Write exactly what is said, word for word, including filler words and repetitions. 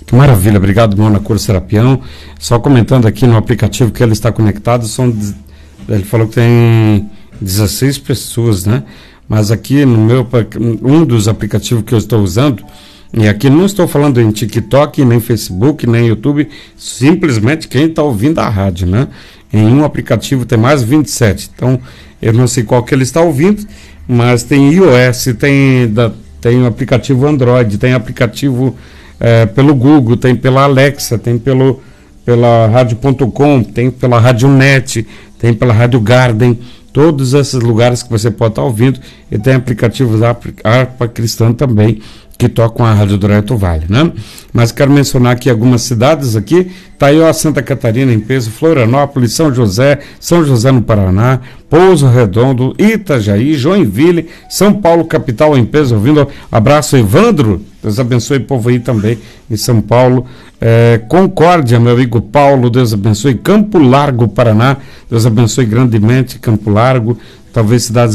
Que maravilha, obrigado, Mona Cor Serapião. Só comentando aqui no aplicativo que ele está conectado, são, ele falou que tem dezesseis pessoas, né? Mas aqui no meu, um dos aplicativos que eu estou usando, e aqui não estou falando em TikTok, nem Facebook, nem YouTube, simplesmente quem está ouvindo a rádio, né? Em um aplicativo tem mais vinte e sete, então eu não sei qual que ele está ouvindo, mas tem iOS, tem, da, tem o aplicativo Android, tem aplicativo é, pelo Google, tem pela Alexa, tem pelo, pela rádio ponto com, tem pela Radionet, tem pela Rádio Garden, todos esses lugares que você pode estar ouvindo, e tem aplicativos da Harpa Cristã também, que tocam a Rádio do Alto Vale, né? Mas quero mencionar aqui algumas cidades aqui, Itaió, Santa Catarina em peso, Florianópolis, São José, São José no Paraná, Pouso Redondo, Itajaí, Joinville, São Paulo, capital em peso, ouvindo, abraço Evandro, Deus abençoe o povo aí também em São Paulo, é, Concórdia, meu amigo Paulo, Deus abençoe, Campo Largo, Paraná, Deus abençoe grandemente Campo Largo, talvez cidades